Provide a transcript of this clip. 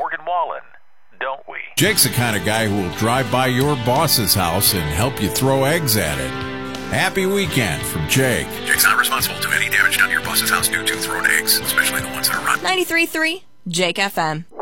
Morgan Wallen, don't we? Jake's the kind of guy who will drive by your boss's house and help you throw eggs at it. Happy weekend from Jake. Jake's not responsible to any damage done to your boss's house due to thrown eggs, especially the ones that are rotten. 93.3 Jake FM.